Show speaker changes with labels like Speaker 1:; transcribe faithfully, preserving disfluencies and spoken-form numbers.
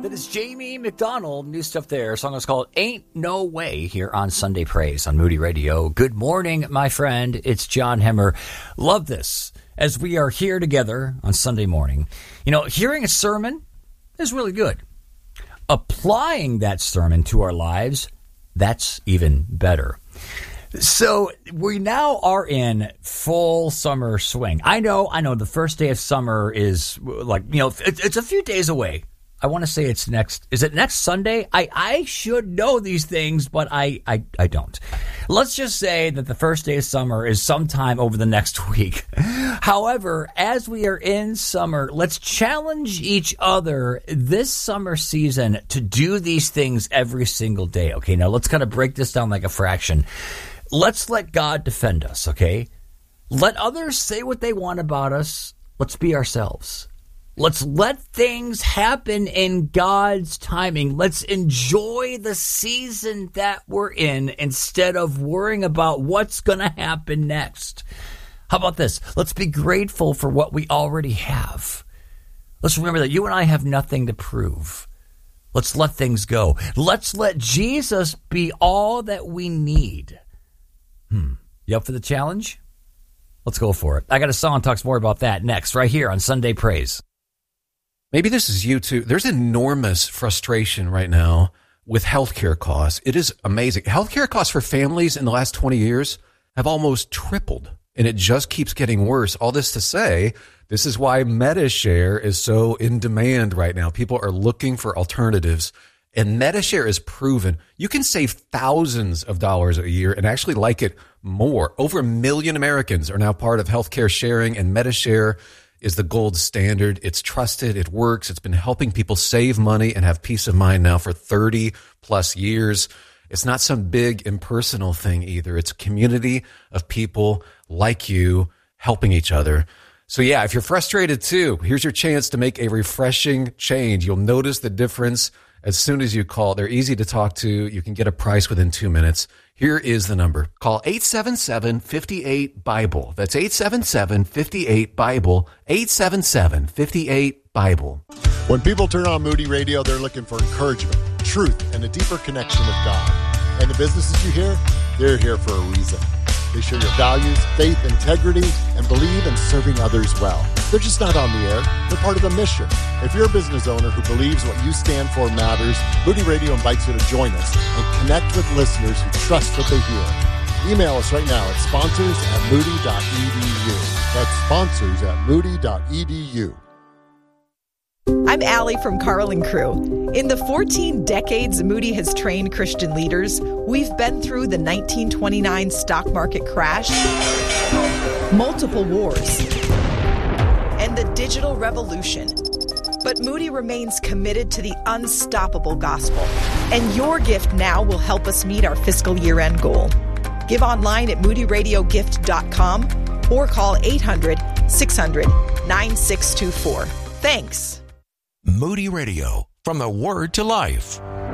Speaker 1: That is Jamie McDonald. New stuff there. A song is called Ain't No Way here on Sunday Praise on Moody Radio. Good morning, my friend. It's John Hemmer. Love this as we are here together on Sunday morning. You know, hearing a sermon is really good. Applying that sermon to our lives, that's even better. So we now are in full summer swing. I know, I know the first day of summer is like, you know, it, it's a few days away. I want to say it's next, is it next Sunday? I, I should know these things, but I, I, I don't. Let's just say that the first day of summer is sometime over the next week. However, as we are in summer, let's challenge each other this summer season to do these things every single day. Okay, now let's kind of break this down like a fraction. Let's let God defend us, okay? Let others say what they want about us. Let's be ourselves. Let's let things happen in God's timing. Let's enjoy the season that we're in instead of worrying about what's going to happen next. How about this? Let's be grateful for what we already have. Let's remember that you and I have nothing to prove. Let's let things go. Let's let Jesus be all that we need. Hmm. You up for the challenge? Let's go for it. I got a song that talks more about that next, right here on Sunday Praise.
Speaker 2: Maybe this is you too. There's enormous frustration right now with healthcare costs. It is amazing. Healthcare costs for families in the last twenty years have almost tripled, and it just keeps getting worse. All this to say, this is why MediShare is so in demand right now. People are looking for alternatives, and MediShare is proven. You can save thousands of dollars a year and actually like it more. Over a million Americans are now part of healthcare sharing, and MediShare is the gold standard. It's trusted. It works. It's been helping people save money and have peace of mind now for thirty plus years. It's not some big impersonal thing either. It's a community of people like you helping each other. So yeah, if you're frustrated too, here's your chance to make a refreshing change. You'll notice the difference as soon as you call. They're easy to talk to. You can get a price within two minutes. Here is the number. Call eight seven seven, five eight, BIBLE. That's eight seven seven, five eight, BIBLE. eight seven seven, five eight, BIBLE.
Speaker 3: When people turn on Moody Radio, they're looking for encouragement, truth, and a deeper connection with God. And the businesses you hear, they're here for a reason. They share your values, faith, integrity, and believe in serving others well. They're just not on the air. They're part of a mission. If you're a business owner who believes what you stand for matters, Moody Radio invites you to join us and connect with listeners who trust what they hear. Email us right now at sponsors at moody dot e d u. That's sponsors at moody dot e d u.
Speaker 4: I'm Allie from Carl and Crew. In the fourteen decades Moody has trained Christian leaders, we've been through the nineteen twenty-nine stock market crash, multiple wars, and the digital revolution. But Moody remains committed to the unstoppable gospel, and your gift now will help us meet our fiscal year-end goal. Give online at moody radio gift dot com or call eight hundred, six hundred, nine six two four. Thanks.
Speaker 5: Moody Radio, from the Word to Life.